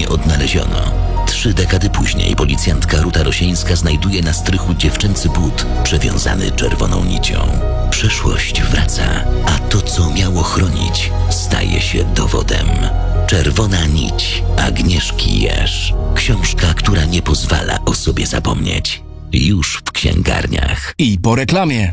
nie odnaleziono. 3 dekady później policjantka Ruta Rosieńska znajduje na strychu dziewczęcy but przewiązany czerwoną nicią. Przeszłość wraca, a to, co miało chronić, staje się dowodem. Czerwona nić Agnieszki Jerz. Książka, która nie pozwala o sobie zapomnieć. Już w księgarniach. I po reklamie.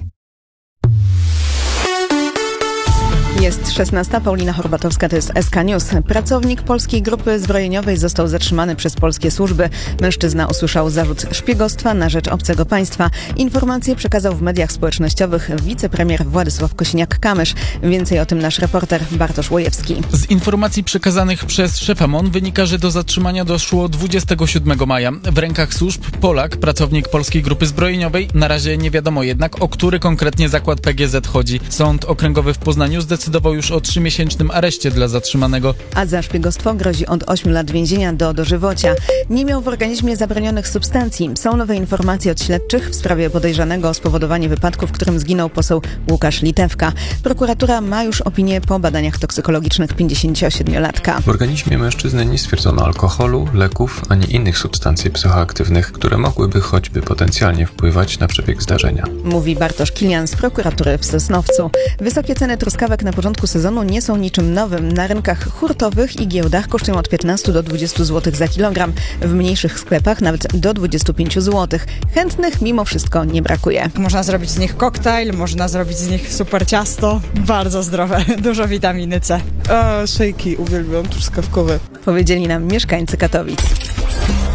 Jest 16. Paulina Horbatowska, to jest SK News. Pracownik polskiej grupy zbrojeniowej został zatrzymany przez polskie służby. Mężczyzna usłyszał zarzut szpiegostwa na rzecz obcego państwa. Informacje przekazał w mediach społecznościowych wicepremier Władysław Kosiniak-Kamysz. Więcej o tym nasz reporter Bartosz Łojewski. Z informacji przekazanych przez szefa MON wynika, że do zatrzymania doszło 27 maja. W rękach służb Polak, pracownik polskiej grupy zbrojeniowej. Na razie nie wiadomo jednak, o który konkretnie zakład PGZ chodzi. Sąd okręgowy w Poznaniu zdecydował już o 3-miesięcznym areszcie dla zatrzymanego. A za szpiegostwo grozi od 8 lat więzienia do dożywocia. Nie miał w organizmie zabronionych substancji. Są nowe informacje od śledczych w sprawie podejrzanego o spowodowanie wypadku, w którym zginął poseł Łukasz Litewka. Prokuratura ma już opinię po badaniach toksykologicznych 57-latka. W organizmie mężczyzny nie stwierdzono alkoholu, leków ani innych substancji psychoaktywnych, które mogłyby choćby potencjalnie wpływać na przebieg zdarzenia. Mówi Bartosz Kilian z prokuratury w Sosnowcu. Wysokie ceny truskawek na początku sezonu nie są niczym nowym. Na rynkach hurtowych i giełdach kosztują od 15 do 20 zł za kilogram. W mniejszych sklepach nawet do 25 zł. Chętnych mimo wszystko nie brakuje. Można zrobić z nich koktajl, można zrobić z nich super ciasto. Bardzo zdrowe, dużo witaminy C. Szejki uwielbiam, truskawkowe. Powiedzieli nam mieszkańcy Katowic.